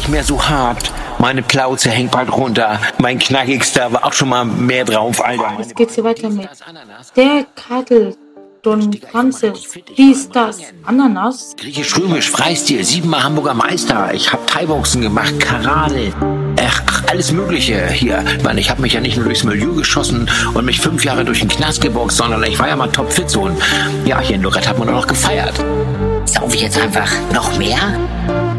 nicht mehr so hart. Meine Plauze hängt bald runter. Mein Knackigster war auch schon mal mehr drauf, Alter. Jetzt geht's hier weiter mit der Kattel, Don Francis, dies, das, Ananas. Griechisch-Römisch, Freistil, 7-mal Hamburger Meister. Ich hab Thai-Boxen gemacht, Karate. Ach, alles Mögliche hier. Ich meine, ich habe mich ja nicht nur durchs Milieu geschossen und mich 5 Jahre durch den Knast geboxt, sondern ich war ja mal topfit so. Und ja, hier in Lorette hat man auch noch gefeiert. Sauf ich jetzt einfach noch mehr?